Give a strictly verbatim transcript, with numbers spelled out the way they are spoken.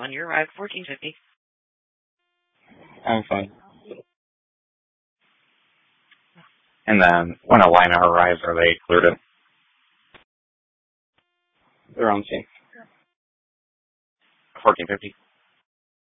When you arrive, fourteen fifty. I'm fine. And then when a liner arrives, are they cleared it? They're on scene. fourteen fifty.